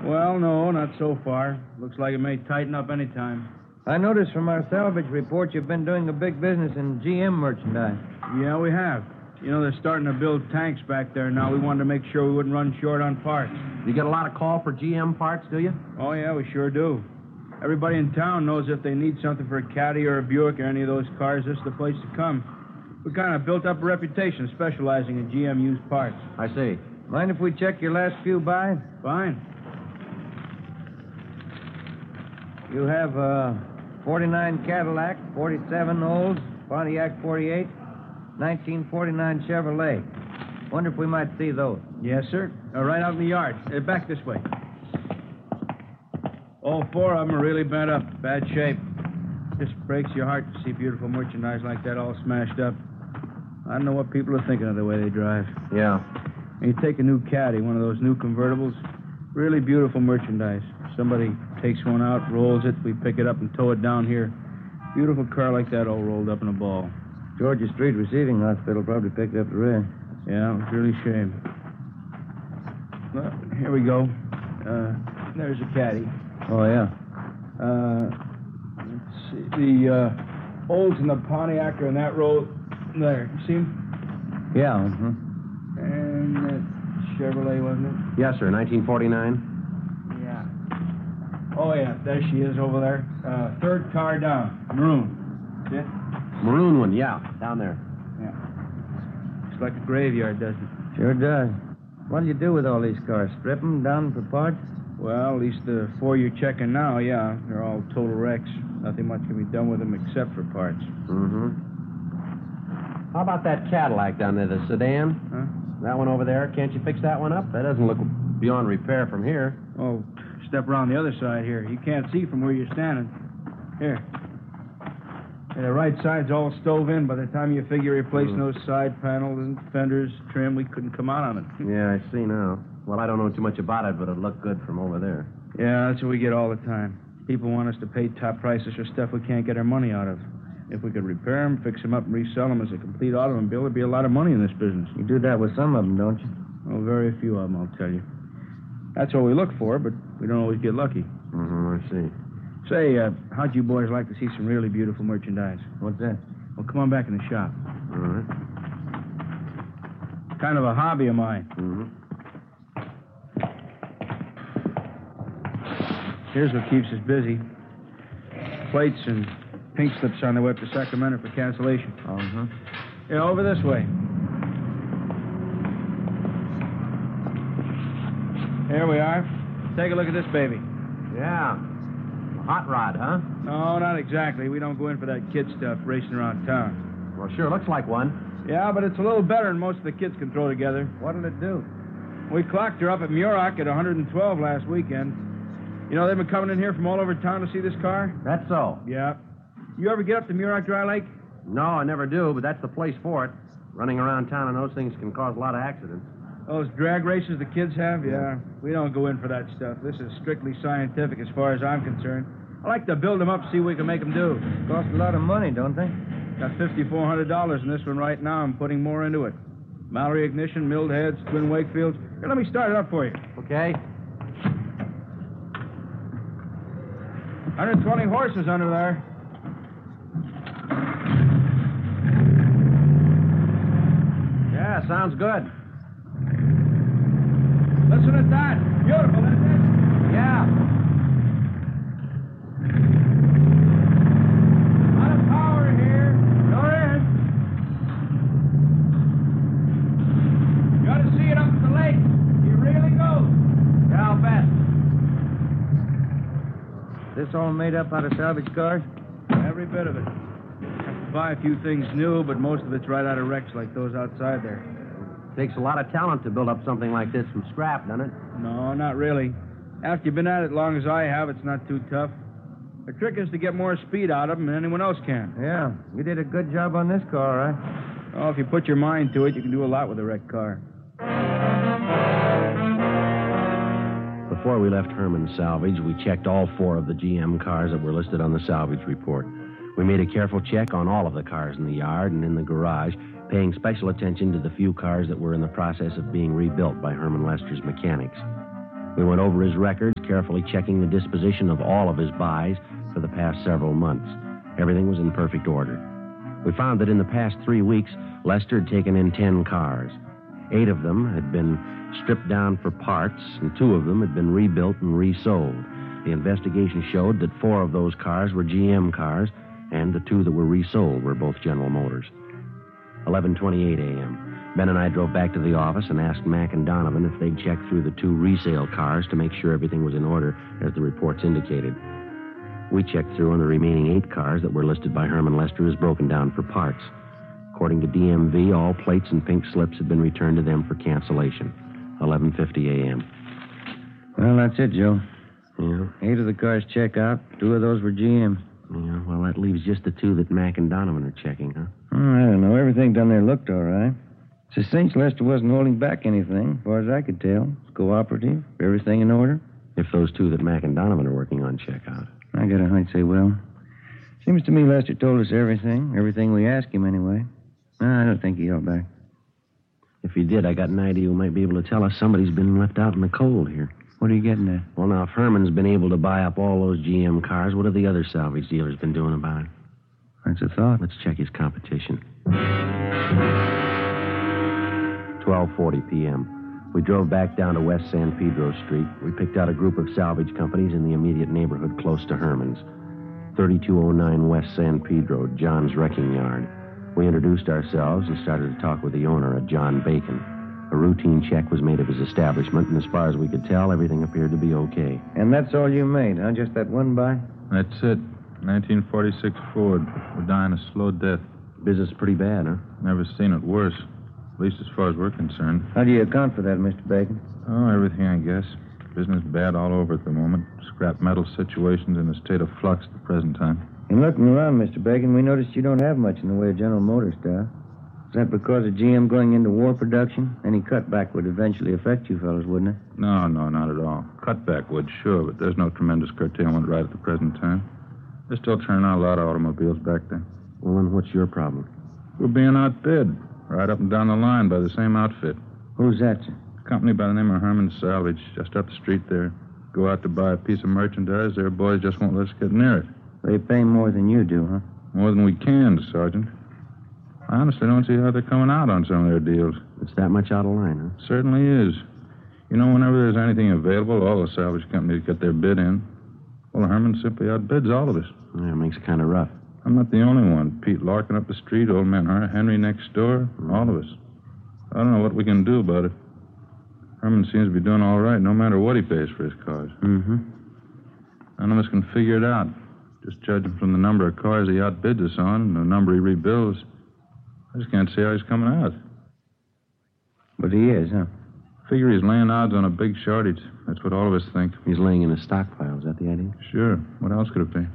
Well, no, not so far. Looks like it may tighten up any time. I noticed from our salvage report you've been doing a big business in GM merchandise. Yeah, we have. You know, they're starting to build tanks back there now. We wanted to make sure we wouldn't run short on parts. You get a lot of call for GM parts, do you? Oh, yeah, we sure do. Everybody in town knows if they need something for a Caddy or a Buick or any of those cars, this is the place to come. We kind of built up a reputation specializing in GM used parts. I see. Mind if we check your last few buys? Fine. You have a 49 Cadillac, 47 Olds, Pontiac 48, 1949 Chevrolet. Wonder if we might see those. Yes, sir. Right out in the yard. Back this way. All four of them are really bent up. Bad shape. Just breaks your heart to see beautiful merchandise like that all smashed up. I don't know what people are thinking of the way they drive. Yeah. And you take a new Caddy, one of those new convertibles, really beautiful merchandise. Somebody takes one out, rolls it, we pick it up and tow it down here. Beautiful car like that all rolled up in a ball. Georgia Street Receiving Hospital probably picked up the rest. Yeah, it was really a shame. Well, here we go. There's a Caddy. Oh, yeah. Let's see. The Olds and the Pontiac are in that row there. You see them? Yeah. And that Chevrolet, wasn't it? Yes, sir. 1949. Oh, yeah, there she is over there. Third car down. Maroon. See it? Maroon one, yeah. Down there. Yeah. Looks like a graveyard, doesn't it? Sure does. What'll you do with all these cars? Strip them down for parts? Well, at least the four you're checking now, yeah. They're all total wrecks. Nothing much can be done with them except for parts. How about that Cadillac down there, the sedan? Huh? That one over there. Can't you fix that one up? That doesn't look beyond repair from here. Oh, step around the other side here. You can't see from where you're standing. Here. Yeah, the right side's all stove in. By the time you figure replacing those side panels and fenders, trim, we couldn't come out on it. Yeah, I see now. Well, I don't know too much about it, but it looked good from over there. Yeah, that's what we get all the time. People want us to pay top prices for stuff we can't get our money out of. If we could repair them, fix them up, and resell them as a complete automobile, there'd be a lot of money in this business. You do that with some of them, don't you? Well, very few of them, I'll tell you. That's what we look for, but we don't always get lucky. I see. Say, how'd you boys like to see some really beautiful merchandise? What's that? Well, come on back in the shop. All right. Kind of a hobby of mine. Here's what keeps us busy. Plates and pink slips on their way up to Sacramento for cancellation. Yeah, over this way. Here we are. Take a look at this baby. Yeah. A hot rod, huh? No, not exactly. We don't go in for that kid stuff racing around town. Well, sure looks like one. Yeah, but it's a little better than most of the kids can throw together. What'll it do? We clocked her up at Muroc at 112 last weekend. You know, they've been coming in here from all over town to see this car? That's so. Yeah. You ever get up to Muroc Dry Lake? No, I never do, but that's the place for it. Running around town on those things can cause a lot of accidents. Those drag races the kids have? Yeah. We don't go in for that stuff. This is strictly scientific as far as I'm concerned. I like to build them up, see what we can make them do. Cost a lot of money, don't they? Got $5,400 in this one right now. I'm putting more into it. Mallory ignition, milled heads, twin Wakefields. Here, let me start it up for you. Okay. 120 horses under there. Yeah, sounds good. Listen at that. Beautiful, isn't it? Yeah. A lot of power here. Sure is. You ought to see it up at the lake. He really goes. Yeah, I'll bet. This all made up out of salvage cars? Every bit of it. Have to buy a few things new, but most of it's right out of wrecks like those outside there. Takes a lot of talent to build up something like this from scrap, doesn't it? No, not really. After you've been at it as long as I have, it's not too tough. The trick is to get more speed out of them than anyone else can. Yeah. You did a good job on this car, all right? Oh, if you put your mind to it, you can do a lot with a wrecked car. Before we left Herman Salvage, we checked all 4 of the GM cars that were listed on the salvage report. We made a careful check on all of the cars in the yard and in the garage, paying special attention to the few cars that were in the process of being rebuilt by Herman Lester's mechanics. We went over his records, carefully checking the disposition of all of his buys for the past several months. Everything was in perfect order. We found that in the past 3 weeks, Lester had taken in 10 cars. 8 of them had been stripped down for parts, and 2 of them had been rebuilt and resold. The investigation showed that 4 of those cars were GM cars, and the 2 that were resold were both General Motors. 11:28 a.m. Ben and I drove back to the office and asked Mack and Donovan if they'd check through the 2 resale cars to make sure everything was in order, as the reports indicated. We checked through on the remaining 8 cars that were listed by Herman Lester as broken down for parts. According to DMV, all plates and pink slips had been returned to them for cancellation. 11:50 a.m. Well, that's it, Joe. Yeah? 8 of the cars check out. 2 of those were GM. Yeah, well, that leaves just the 2 that Mack and Donovan are checking, huh? I don't know. Everything down there looked all right. It's a cinch Lester wasn't holding back anything, as far as I could tell. It's cooperative. Everything in order. If those 2 that Mack and Donovan are working on check out. I got a hunch they will. Seems to me Lester told us everything. Everything we asked him, anyway. I don't think he held back. If he did, I got an idea who might be able to tell us somebody's been left out in the cold here. What are you getting at? Well, now, if Herman's been able to buy up all those GM cars, what have the other salvage dealers been doing about it? That's a thought. Let's check his competition. 12:40 p.m. We drove back down to West San Pedro Street. We picked out a group of salvage companies in the immediate neighborhood close to Herman's. 3209 West San Pedro, John's Wrecking Yard. We introduced ourselves and started to talk with the owner, a John Bacon. A routine check was made of his establishment, and as far as we could tell, everything appeared to be okay. And that's all you made, huh? Just that one buy? That's it. 1946 Ford. We're dying a slow death. Business pretty bad, huh? Never seen it worse. At least as far as we're concerned. How do you account for that, Mr. Bacon? Oh, everything, I guess. Business bad all over at the moment. Scrap metal situation's in a state of flux at the present time. In looking around, Mr. Bacon, we noticed you don't have much in the way of General Motors stuff. Is that because of GM going into war production? Any cutback would eventually affect you fellas, wouldn't it? No, not at all. Cutback would, sure, but there's no tremendous curtailment right at the present time. They're still turning out a lot of automobiles back there. Well, then what's your problem? We're being outbid. Right up and down the line by the same outfit. Who's that, sir? A company by the name of Herman Salvage, just up the street there. Go out to buy a piece of merchandise, their boys just won't let us get near it. They pay more than you do, huh? More than we can, Sergeant. I honestly don't see how they're coming out on some of their deals. It's that much out of line, huh? Certainly is. You know, whenever there's anything available, all the salvage companies get their bid in. Well, Herman simply outbids all of us. Yeah, it makes it kind of rough. I'm not the only one. Pete Larkin up the street, old man Henry next door, all of us. I don't know what we can do about it. Herman seems to be doing all right, no matter what he pays for his cars. Mm-hmm. None of us can figure it out. Just judging from the number of cars he outbids us on and the number he rebuilds, I just can't see how he's coming out. But he is, huh? Figure he's laying odds on a big shortage. That's what all of us think. He's laying in a stockpile. Is that the idea? Sure. What else could it be?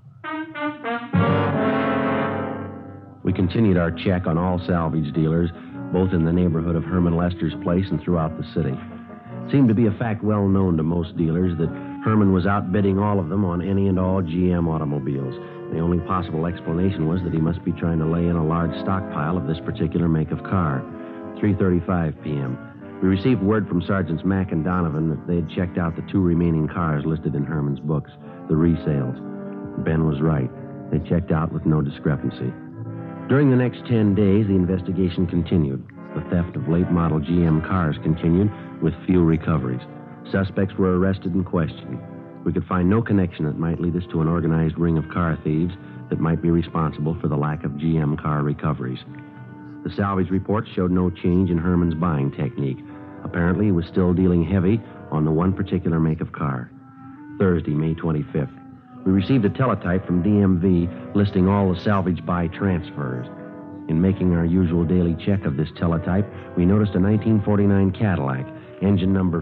We continued our check on all salvage dealers, both in the neighborhood of Herman Lester's place and throughout the city. It seemed to be a fact well known to most dealers that Herman was outbidding all of them on any and all GM automobiles. The only possible explanation was that he must be trying to lay in a large stockpile of this particular make of car. 3:35 p.m. We received word from Sergeants Mack and Donovan that they had checked out the 2 remaining cars listed in Herman's books, the resales. Ben was right. They checked out with no discrepancy. During the next 10 days, the investigation continued. The theft of late-model GM cars continued, with few recoveries. Suspects were arrested and questioned. We could find no connection that might lead us to an organized ring of car thieves that might be responsible for the lack of GM car recoveries. The salvage report showed no change in Herman's buying technique. Apparently, he was still dealing heavy on the one particular make of car. Thursday, May 25th. We received a teletype from DMV listing all the salvage buy transfers. In making our usual daily check of this teletype, we noticed a 1949 Cadillac, engine number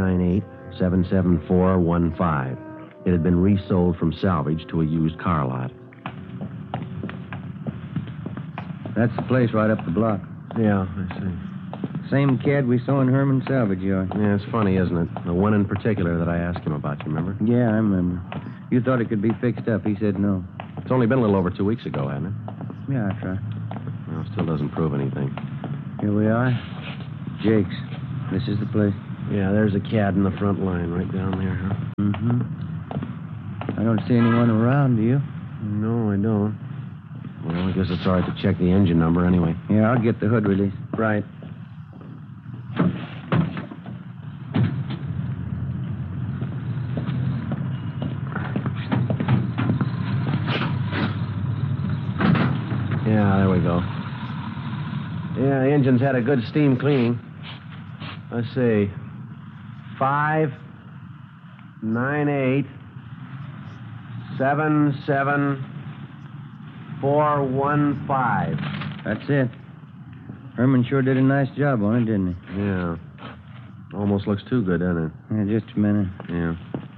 598-77415. It had been resold from salvage to a used car lot. That's the place right up the block. Yeah, I see. Same cad we saw in Herman's salvage yard. Yeah, it's funny, isn't it? The one in particular that I asked him about, you remember? Yeah, I remember. You thought it could be fixed up. He said no. It's only been a little over 2 weeks ago, hasn't it? Yeah, I tried. Well, still doesn't prove anything. Here we are. Jake's. This is the place. Yeah, there's a cat in the front line right down there, huh? Mm-hmm. I don't see anyone around, do you? No, I don't. Well, I guess it's all right to check the engine number anyway. Yeah, I'll get the hood released. Right. Yeah, there we go. Yeah, the engine's had a good steam cleaning. Let's see. 598774415. That's it. Herman sure did a nice job on it, didn't he? Yeah. Almost looks too good, doesn't it? Yeah, just a minute. Yeah.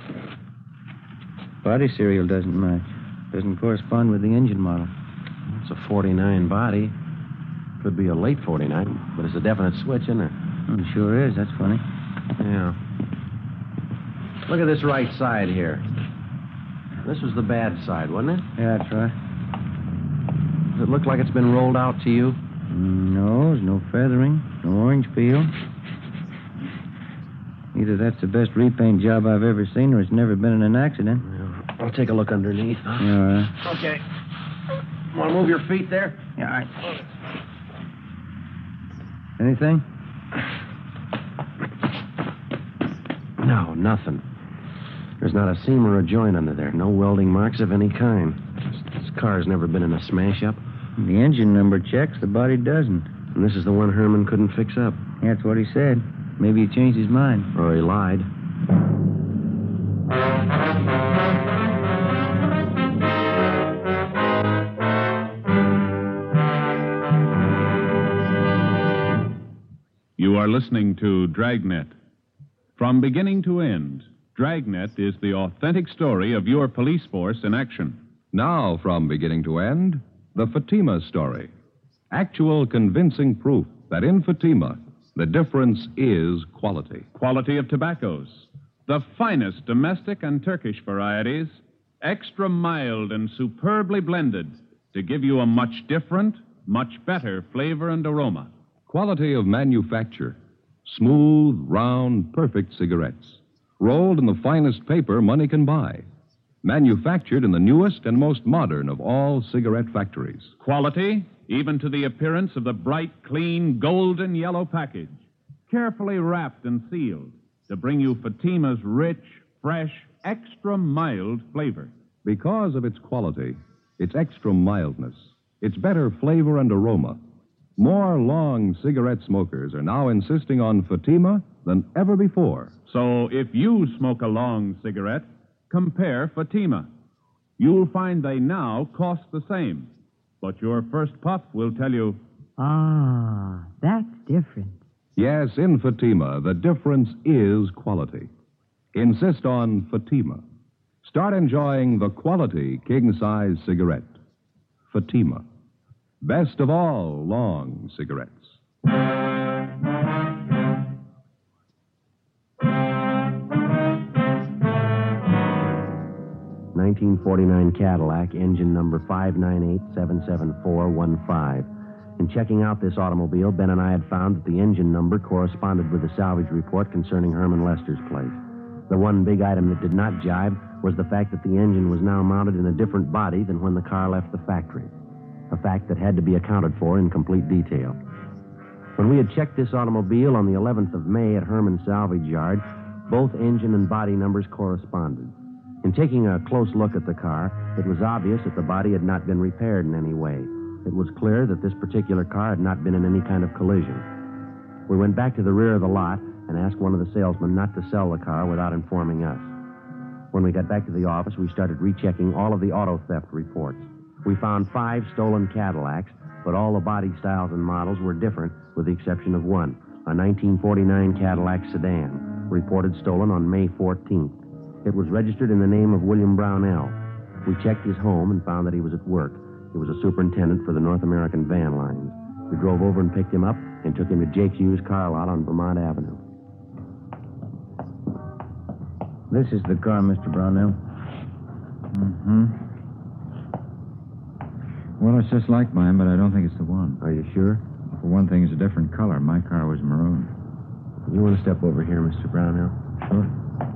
Body serial doesn't match. Doesn't correspond with the engine model. It's a 49 body. Could be a late 49, but it's a definite switch, isn't it? It sure is. That's funny. Yeah. Look at this right side here. This was the bad side, wasn't it? Yeah, that's right. Does it look like it's been rolled out to you? No, there's no feathering, no orange peel. Either that's the best repaint job I've ever seen or it's never been in an accident. Yeah. I'll take a look underneath. Huh? Yeah, all right. Okay. Want to move your feet there? Yeah, all right. Anything? No, nothing. There's not a seam or a joint under there. No welding marks of any kind. This car's never been in a smash-up. The engine number checks, the body doesn't. And this is the one Herman couldn't fix up. That's what he said. Maybe he changed his mind. Or he lied. You are listening to Dragnet. From beginning to end, Dragnet is the authentic story of your police force in action. Now, from beginning to end, the Fatima story. Actual convincing proof that in Fatima, the difference is quality. Quality of tobaccos. The finest domestic and Turkish varieties, extra mild and superbly blended to give you a much different, much better flavor and aroma. Quality of manufacture. Smooth, round, perfect cigarettes. Rolled in the finest paper money can buy. Manufactured in the newest and most modern of all cigarette factories. Quality, even to the appearance of the bright, clean, golden yellow package. Carefully wrapped and sealed to bring you Fatima's rich, fresh, extra mild flavor. Because of its quality, its extra mildness, its better flavor and aroma, more long cigarette smokers are now insisting on Fatima than ever before. So if you smoke a long cigarette, compare Fatima. You'll find they now cost the same. But your first puff will tell you, Ah, that's different. Yes, in Fatima, the difference is quality. Insist on Fatima. Start enjoying the quality king-size cigarette. Fatima. Best of all long cigarettes. 1949 Cadillac, engine number 598-77415. In checking out this automobile, Ben and I had found that the engine number corresponded with the salvage report concerning Herman Lester's place. The one big item that did not jibe was the fact that the engine was now mounted in a different body than when the car left the factory. A fact that had to be accounted for in complete detail. When we had checked this automobile on the 11th of May at Herman Salvage Yard, both engine and body numbers corresponded. In taking a close look at the car, it was obvious that the body had not been repaired in any way. It was clear that this particular car had not been in any kind of collision. We went back to the rear of the lot and asked one of the salesmen not to sell the car without informing us. When we got back to the office, we started rechecking all of the auto theft reports. We found 5 stolen Cadillacs, but all the body styles and models were different, with the exception of one, a 1949 Cadillac sedan, reported stolen on May 14th. It was registered in the name of William Brownell. We checked his home and found that he was at work. He was a superintendent for the North American Van Lines. We drove over and picked him up and took him to Jake Hughes' car lot on Vermont Avenue. This is the car, Mr. Brownell. Mm-hmm. Well, it's just like mine, but I don't think it's the one. Are you sure? For one thing, it's a different color. My car was maroon. You want to step over here, Mr. Brownell? Sure.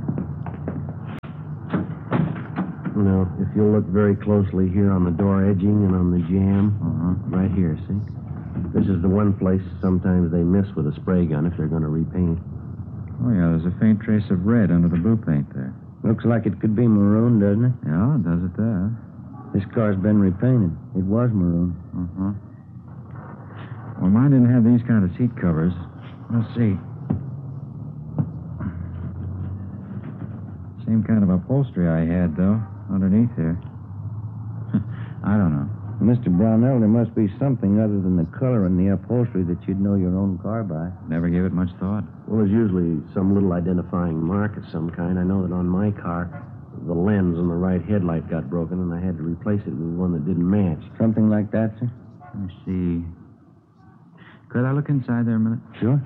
No, if you'll look very closely here on the door edging and on the jamb, right here, see? This is the one place sometimes they miss with a spray gun if they're going to repaint. Oh, yeah, there's a faint trace of red under the blue paint there. Looks like it could be maroon, doesn't it? Yeah, does it there? This car's been repainted. It was maroon. Well, mine didn't have these kind of seat covers. Let's see. Same kind of upholstery I had, though, underneath here. I don't know. Mr. Brownell, there must be something other than the color and the upholstery that you'd know your own car by. Never gave it much thought. Well, there's usually some little identifying mark of some kind. I know that on my car, the lens on the right headlight got broken, and I had to replace it with one that didn't match. Something like that, sir? Let me see. Could I look inside there a minute? Sure.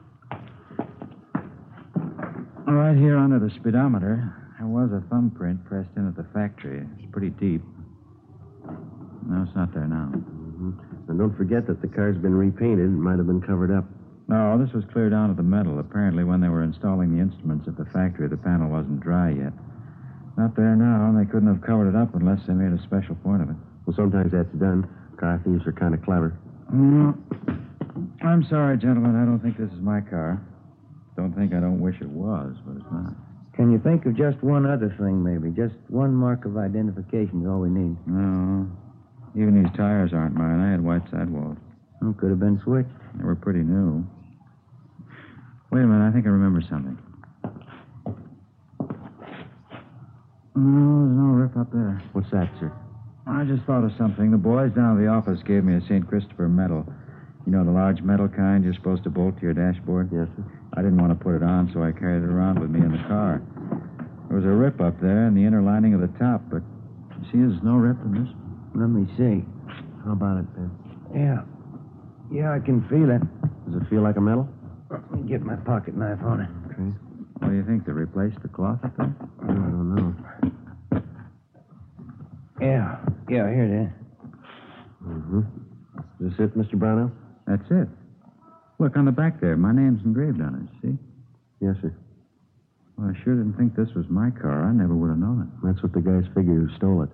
Right here under the speedometer, there was a thumbprint pressed in at the factory. It's pretty deep. No, it's not there now. And don't forget that the car's been repainted. It might have been covered up. No, this was clear down to the metal. Apparently, when they were installing the instruments at the factory, the panel wasn't dry yet. Not there now, and they couldn't have covered it up unless they made a special point of it. Well, sometimes that's done. Car thieves are kind of clever. I'm sorry, gentlemen. I don't think this is my car. Don't think I don't wish it was, but it's not. Can you think of just one other thing, maybe? Just one mark of identification is all we need. No. Even these tires aren't mine. I had white sidewalls. Well, could have been switched. They were pretty new. Wait a minute. I think I remember something. No, there's no rip up there. What's that, sir? I just thought of something. The boys down at the office gave me a St. Christopher medal. You know, the large metal kind you're supposed to bolt to your dashboard? Yes, sir. I didn't want to put it on, so I carried it around with me in the car. There was a rip up there in the inner lining of the top, but you see, there's no rip in this. Let me see. How about it, Ben? Yeah. Yeah, I can feel it. Does it feel like a metal? Let me get my pocket knife on it. Okay. What do you think? They replaced the cloth up there? I don't know. Yeah. Yeah, here it is. Is this it, Mr. Brownell? That's it. Look, on the back there, my name's engraved on it, see? Yes, sir. Well, I sure didn't think this was my car. I never would have known it. That's what the guys figured who stole it.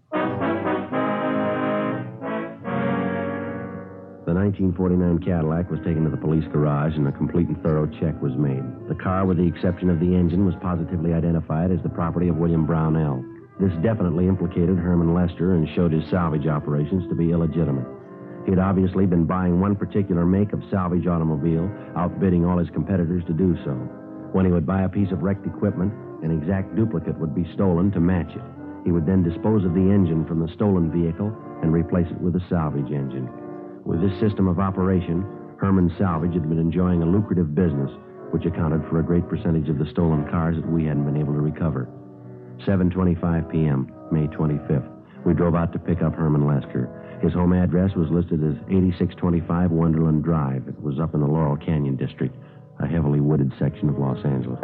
The 1949 Cadillac was taken to the police garage, and a complete and thorough check was made. The car, with the exception of the engine, was positively identified as the property of William Brownell. This definitely implicated Herman Lester and showed his salvage operations to be illegitimate. He had obviously been buying one particular make of salvage automobile, outbidding all his competitors to do so. When he would buy a piece of wrecked equipment, an exact duplicate would be stolen to match it. He would then dispose of the engine from the stolen vehicle and replace it with a salvage engine. With this system of operation, Herman Salvage had been enjoying a lucrative business, which accounted for a great percentage of the stolen cars that we hadn't been able to recover. 7:25 p.m., May 25th. We drove out to pick up Herman Lester. His home address was listed as 8625 Wonderland Drive. It was up in the Laurel Canyon district, a heavily wooded section of Los Angeles.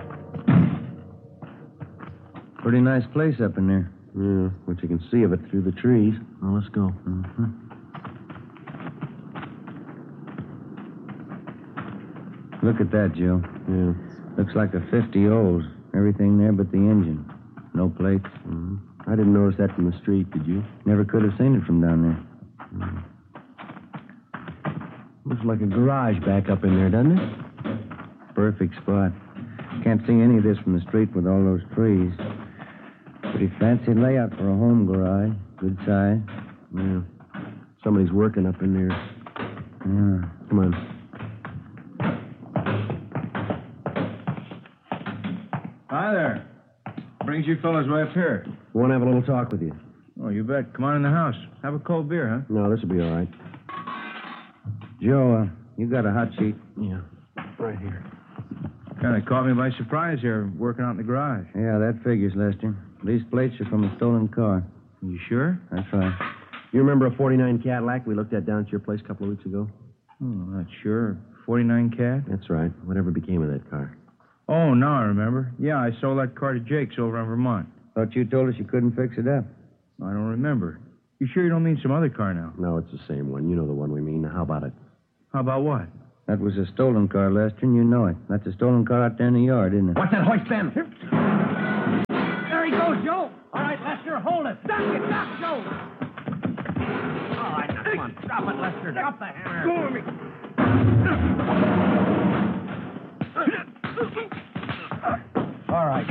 Pretty nice place up in there. Yeah, but you can see of it through the trees. Well, let's go. Look at that, Joe. Yeah. Looks like a 50 O's. Everything there but the engine. No plates. I didn't notice that from the street, did you? Never could have seen it from down there. Looks like a garage back up in there, doesn't it? Perfect spot. Can't see any of this from the street with all those trees. Pretty fancy layout for a home garage. Good size. Yeah. Somebody's working up in there. Yeah. Come on. Hi there. Brings you fellas way up here. Want to have a little talk with you? Oh, you bet. Come on in the house. Have a cold beer, huh? No, this will be all right. Joe, you got a hot sheet? Yeah. Right here. Kind of caught me by surprise here, working out in the garage. Yeah, that figures, Lester. These plates are from a stolen car. You sure? That's right. You remember a 49 Cadillac we looked at down at your place a couple of weeks ago? Oh, not sure. 49 Cad? That's right. Whatever became of that car? Oh, now I remember. Yeah, I sold that car to Jake's over in Vermont. Thought you told us you couldn't fix it up. I don't remember. You sure you don't mean some other car now? No, it's the same one. You know the one we mean. How about it? How about what? That was a stolen car, Lester, and you know it. That's a stolen car out there in the yard, isn't it? What's that hoist, Ben? There he goes, Joe. All right, Lester, hold it. Stop Joe. All right, now, come on. Drop it, Lester. Drop the hammer. Go me. All right.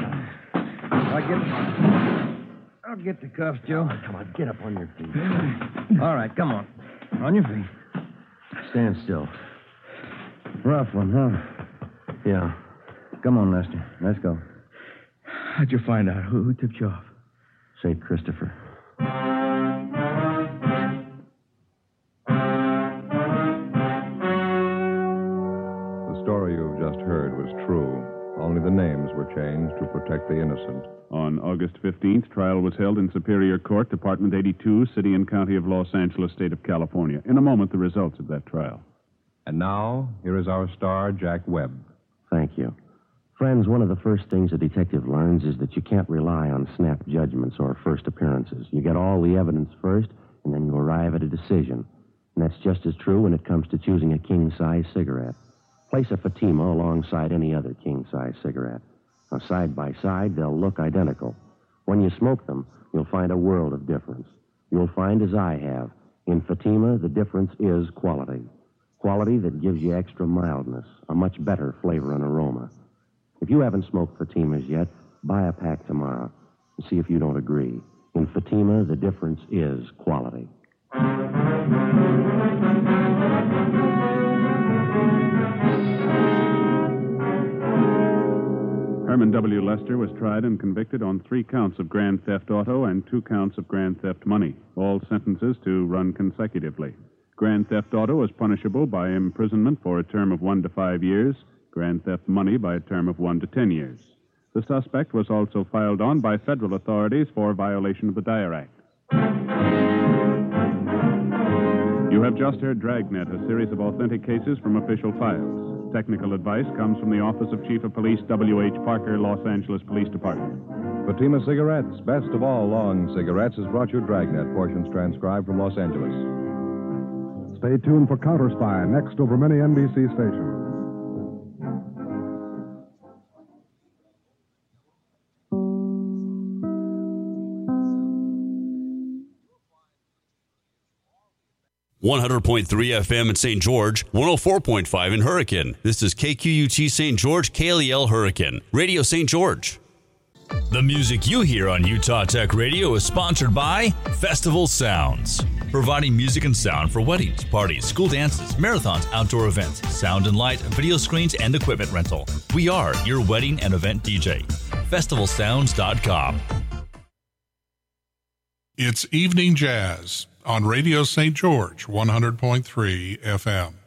I'll get the cuffs, Joe. Come on, get up on your feet. All right, come on. On your feet. Stand still. Rough one, huh? Yeah. Come on, Lester. Let's go. How'd you find out? Who tipped you off? St. Christopher. The story you've just heard was true. Only the names were changed to protect the innocent. On August 15th, trial was held in Superior Court, Department 82, City and County of Los Angeles, State of California. In a moment, the results of that trial. And now, here is our star, Jack Webb. Thank you. Friends, one of the first things a detective learns is that you can't rely on snap judgments or first appearances. You get all the evidence first, and then you arrive at a decision. And that's just as true when it comes to choosing a king-size cigarette. Place a Fatima alongside any other king-size cigarette. Now, side by side, they'll look identical. When you smoke them, you'll find a world of difference. You'll find, as I have, in Fatima, the difference is quality. Quality that gives you extra mildness, a much better flavor and aroma. If you haven't smoked Fatimas yet, buy a pack tomorrow and see if you don't agree. In Fatima, the difference is quality. Herman W. Lester was tried and convicted on 3 counts of grand theft auto and 2 counts of grand theft money, all sentences to run consecutively. Grand theft auto is punishable by imprisonment for a term of 1 to 5 years, grand theft money by a term of 1 to 10 years. The suspect was also filed on by federal authorities for violation of the Dyer Act. You have just heard Dragnet, a series of authentic cases from official files. Technical advice comes from the Office of Chief of Police W.H. Parker, Los Angeles Police Department. Fatima Cigarettes, best of all long cigarettes, has brought you Dragnet, portions transcribed from Los Angeles. Stay tuned for Counter Spy, next over many NBC stations. .3 FM in St. George, 104.5 in Hurricane. This is KQUT St. George, KLEL Hurricane, Radio St. George. The music you hear on Utah Tech Radio is sponsored by Festival Sounds, providing music and sound for weddings, parties, school dances, marathons, outdoor events, sound and light, video screens, and equipment rental. We are your wedding and event DJ. FestivalSounds.com. It's Evening Jazz on Radio St. George, 100.3 FM.